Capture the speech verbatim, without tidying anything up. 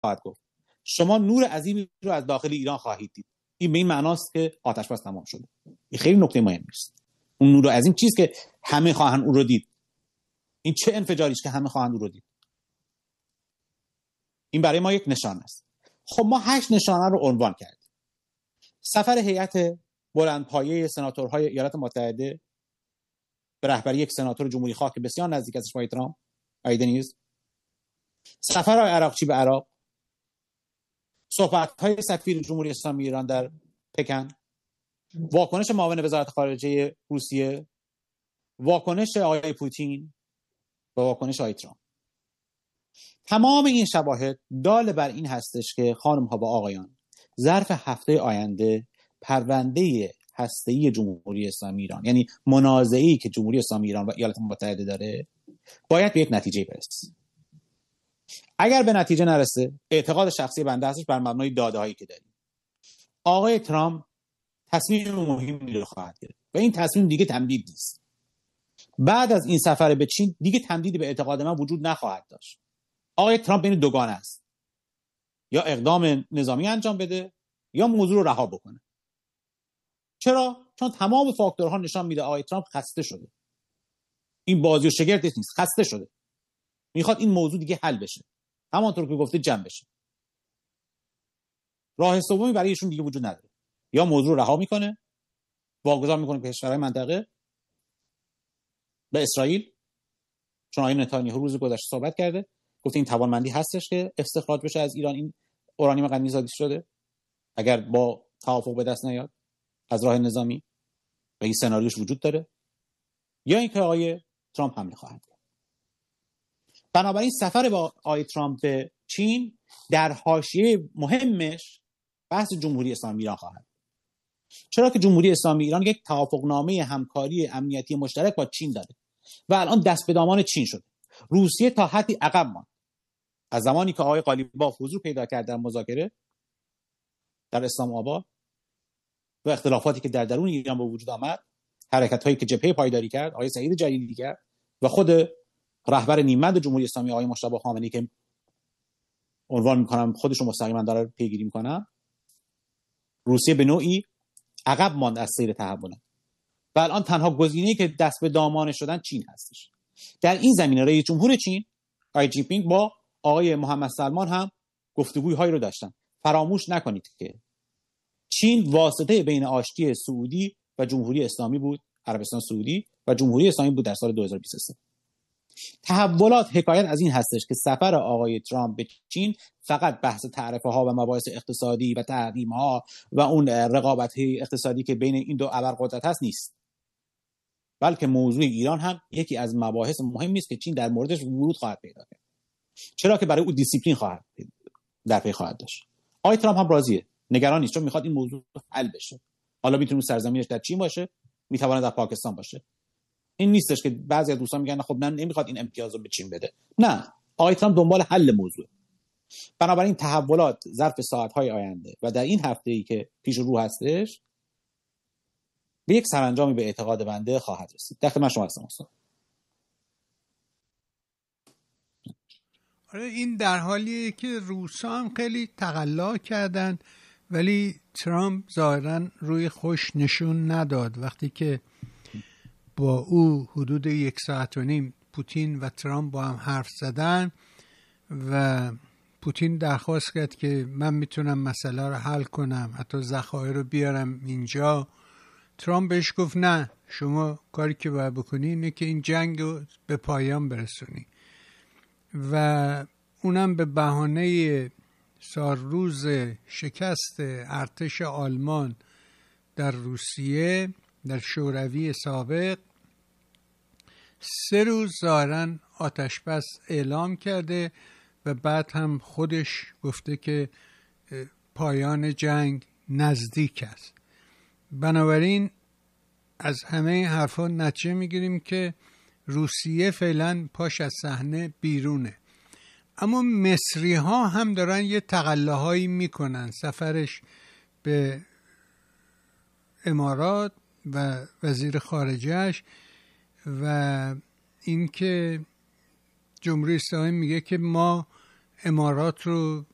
خواهد گفت شما نور عظیمی رو از داخل ایران خواهید دید. این به این معناست که آتش بس تمام شده. این خیلی نکته مهمی است. اون نور عظیم چیزی که همه خواهند اون رو دید. این چه انفجاری است که همه خواهند اون رو دید. این برای ما یک نشانه است. خب ما هشت نشانه رو عنوان کردیم. سفر هیئت بلندپایه سناتورهای ایالات متحده به رهبری یک سناتور جمهوری خواه که بسیار نزدیک است با ترامپ، آیدنیز، سفر عراقچی به عراق، صحبت‌های سفیر جمهوری اسلامی ایران در پکن، واکنش معاون وزارت خارجه روسیه، واکنش آقای پوتین و واکنش آقای ترامپ. تمام این شواهد دال بر این هستش که خانم‌ها و آقایان ظرف هفته آینده پرونده هسته‌ای جمهوری اسلامی ایران، یعنی منازعه‌ای که جمهوری اسلامی ایران و ایالات متحده داره، باید به یک نتیجه برسه. اگر به نتیجه نرسه، اعتقاد شخصی بنده هستش بر مبنای داده‌هایی که داریم. آقای ترامپ تصمیم مهمی رو خواهد گرفت و این تصمیم دیگه تمدید نیست. بعد از این سفر به چین دیگه تمدیدی به اعتقاد من وجود نخواهد داشت. آقای ترامپ بین دوگانه است. یا اقدام نظامی انجام بده یا موضوع رو رها بکنه. چرا؟ چون تمام فاکتورها نشان میده آقای ترامپ خسته شده. این بازی و شگرد نیست، خسته شده. میخواد این موضوع دیگه حل بشه. همانطور که گفته جمع بشه. راه سومی برای ایشون دیگه وجود نداره. یا موضوع رو رها میکنه، واگذار میکنه به کشورهای منطقه، به اسرائیل، چون آقای نتانیاهو روز گذشته صحبت کرده، گفته این توانمندی هستش که استخراج بشه از ایران این اورانیوم غنی‌سازی شده اگر با توافق به دست نیاد از راه نظامی، و این سناریوش وجود داره. یا اینکه آقای ترامپ حمله خواهد کرد. بنابراین سفر با آقای ترامپ به چین در حاشیه مهمش بحث جمهوری اسلامی ایران خواهد. چرا که جمهوری اسلامی ایران یک توافقنامه همکاری امنیتی مشترک با چین داره و الان دست به دامان چین شده. روسیه تا حدی عقب ماند. از زمانی که آقای قالیباف حضور پیدا کرد در مذاکره در اسلام آباد و اختلافاتی که در درون ایران به وجود آمد، حرکت‌هایی که جبهه پایداری کرد، آقای سعید جلیلی کرد و خود رهبر نیمه‌د جمهوری اسلامی آقای مجتبی خامنه‌ای که عنوان می‌کنم خودشون مستقیما داره پیگیری می‌کنن، روسیه به نوعی عقب ماند از سیر تحول و الان تنها گزینه‌ای که دست به دامان شدن چین هستش. در این زمینه رئیس جمهور چین آی جی پینگ با آقای محمد سلمان هم گفتگوهای رو داشتن. فراموش نکنید که چین واسطه بین آشتی سعودی و جمهوری اسلامی بود، عربستان سعودی و جمهوری اسلامی بود در سال دو هزار و بیست و سه. تحولات حکایت از این هستش که سفر آقای ترامپ به چین فقط بحث تعرفه ها و مباحث اقتصادی و تحریم ها و اون رقابت اقتصادی که بین این دو ابرقدرت هست نیست، بلکه موضوع ایران هم یکی از مباحث مهمی است که چین در موردش ورود خواهد پیدا کرد. چرا که برای او دیسیپلین خواهد در پی خواهد داشت. آقای ترامپ هم راضیه، نگران نیست، چون میخواد این موضوع حل بشه. حالا میتونه سرزمینش در چین باشه، میتونه در پاکستان باشه. این نیستش که بعضی از دوستان میگن خب نه نمیخواد این امتیاز رو به چین بده. نه، آقای ترامپ دنبال حل موضوع. بنابراین تحولات ظرف ساعت‌های آینده و در این هفته‌ای که پیش رو هستش به یک سرانجامی به اعتقاد بنده خواهد رسید. در خدمت شما هستم استاد. آره، این در حالیه که روسا هم خیلی تقلا کردن ولی ترامپ ظاهراً روی خوش نشون نداد. وقتی که با او حدود یک ساعت و نیم پوتین و ترامپ با هم حرف زدن و پوتین درخواست کرد که من میتونم مسئله رو حل کنم، حتی ذخایر رو بیارم اینجا، ترامپ بهش گفت نه، شما کاری که باید بکنی اینه که این جنگ رو به پایان برسونی و اونم به بهانه سالروز شکست ارتش آلمان در روسیه در شوروی سابق سه روز ظاهراً آتش بس اعلام کرده و بعد هم خودش گفته که پایان جنگ نزدیک است. بنابراین از همه حرفا نتیجه میگیریم که روسیه فعلا پاش از صحنه بیرونه. اما مصری ها هم دارن یه تقلاهایی میکنن. سفرش به امارات و وزیر خارجهش و اینکه جمهوری اسلامی میگه که ما امارات رو